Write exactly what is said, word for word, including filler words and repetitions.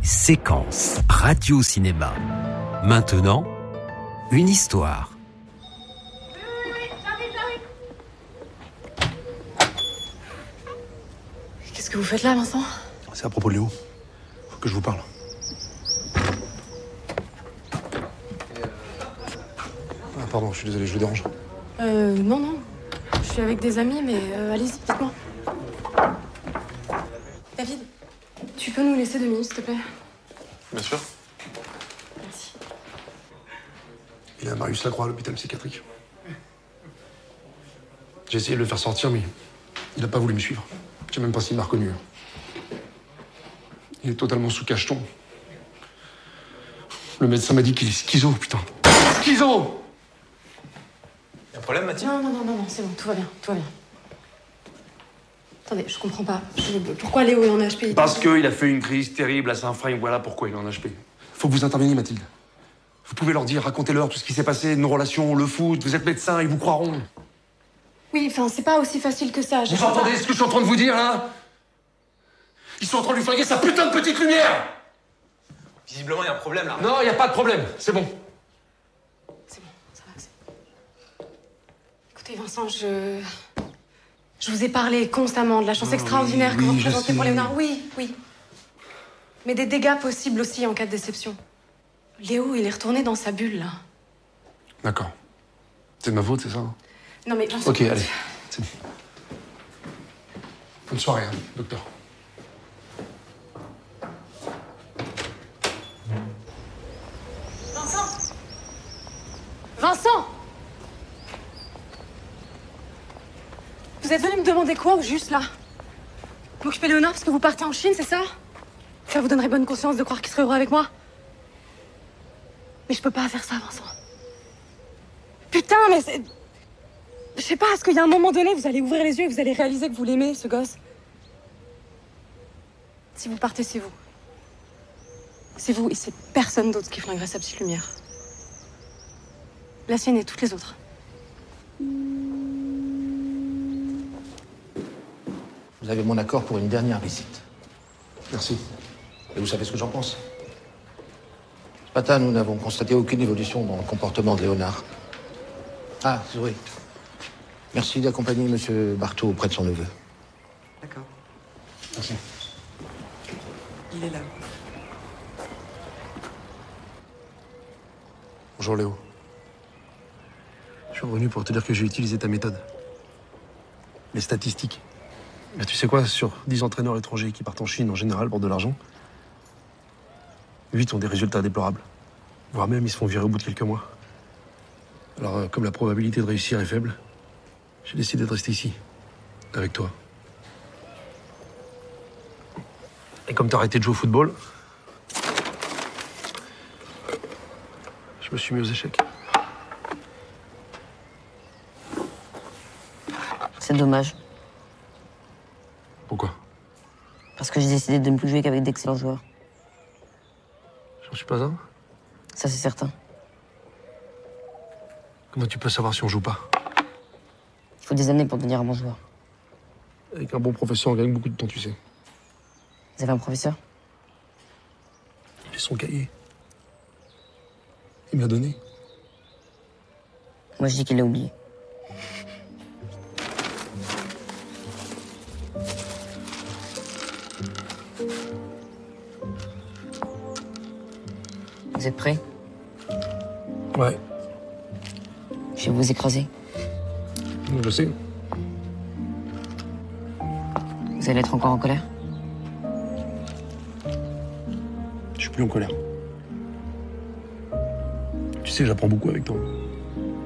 Séquence radio-cinéma. Maintenant, une histoire. Qu'est-ce que vous faites là, Vincent? C'est à propos de Léo. Faut que je vous parle. Ah, pardon, je suis désolé, je vous dérange. Euh, non, non. Je suis avec des amis, mais euh, allez-y, dites-moi. David, tu peux nous laisser deux minutes, s'il te plaît? Bien sûr. Merci. Il y a Marius Lacroix à l'hôpital psychiatrique. J'ai essayé de le faire sortir, mais il n'a pas voulu me suivre. Je sais même pas s'il m'a reconnu. Il est totalement sous cacheton. Le médecin m'a dit qu'il est schizo, putain. Schizo! Y'a un problème, Mathilde? Non, non, non, non, non, c'est bon, tout va bien, tout va bien. Attendez, je comprends pas. Je- Pourquoi Léo est en H P I? Parce qu'il a fait une crise terrible à Saint-Fringue, voilà pourquoi il est en H P. Faut que vous interveniez, Mathilde. Vous pouvez leur dire, racontez-leur tout ce qui s'est passé, nos relations, le foot, vous êtes médecin, ils vous croiront. Oui, enfin, c'est pas aussi facile que ça. je- Vous entendez ce que je suis en train de vous dire, là? Ils sont en train de lui flinguer sa putain de petite lumière! Visiblement, y a un problème, là. Non, y a pas de problème, c'est bon. C'est bon, ça va, c'est... Écoutez, Vincent, je... Je vous ai parlé constamment de la chance Ah, extraordinaire oui, que vous oui, je représentez sais. pour Léonard. Oui, oui. Mais des dégâts possibles aussi en cas de déception. Léo, il est retourné dans sa bulle, là. D'accord. C'est de ma faute, c'est ça? Non, mais Vincent... Ok, allez. C'est bon. Bonne soirée, hein, docteur. Vincent Vincent Vous êtes venu me demander quoi, au juste, là? M'occuper Léonard parce que vous partez en Chine, c'est ça? Ça vous donnerait bonne conscience de croire qu'il serait heureux avec moi? Mais je peux pas faire ça, Vincent. Putain, mais c'est... Je sais pas, est-ce qu'il y a un moment donné, vous allez ouvrir les yeux et vous allez réaliser que vous l'aimez, ce gosse? Si vous partez, c'est vous. C'est vous et c'est personne d'autre qui flinguerait sa petite lumière. La sienne et toutes les autres. Vous avez mon accord pour une dernière visite. Merci. Et vous savez ce que j'en pense? Ce matin, nous n'avons constaté aucune évolution dans le comportement de Léonard. Ah, oui. Merci d'accompagner M. Barthaud auprès de son neveu. D'accord. Merci. Il est là. Bonjour, Léo. Je suis revenu pour te dire que j'ai utilisé ta méthode. Les statistiques. Mais tu sais quoi, sur dix entraîneurs étrangers qui partent en Chine en général pour de l'argent, huit ont des résultats déplorables. Voire même, ils se font virer au bout de quelques mois. Alors, euh, comme la probabilité de réussir est faible, j'ai décidé de rester ici, avec toi. Et comme t'as arrêté de jouer au football, je me suis mis aux échecs. C'est dommage, Pourquoi? parce que j'ai décidé de ne plus jouer qu'avec d'excellents joueurs. J'en suis pas un. Ça, c'est certain. Comment tu peux savoir si on joue pas? Il faut des années pour devenir un bon joueur. Avec un bon professeur, on gagne beaucoup de temps, tu sais. Vous avez un professeur? J'ai son cahier. Il me l'a donné. Moi, je dis qu'il l'a oublié. Vous êtes prêts? Ouais, Je vais vous écraser. je sais. Vous allez être encore en colère? Je suis plus en colère. Tu sais, j'apprends beaucoup avec toi.